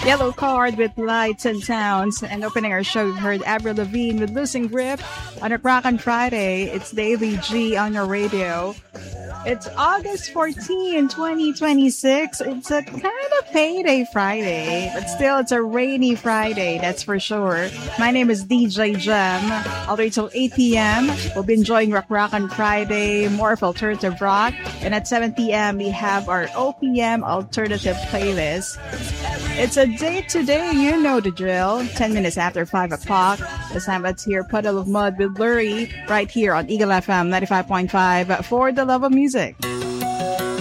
Yellow Card with Lights and Sounds. And opening our show, we've heard Avril Lavigne with Losing Grip on a Rock on Friday. It's Daily G on your radio. It's August 14, 2026. It's a kind of payday Friday, but still it's a rainy Friday, that's for sure. My name is DJ Gem. All the way till 8 p.m. We'll be enjoying Rock on Friday, more of alternative rock. And at 7 p.m. we have our OPM alternative playlist. It's a date today, you know the drill. 10 minutes after 5 o'clock. The Sambat's here, Puddle of Mud with Lurie, right here on Eagle FM 95.5 for the love of music.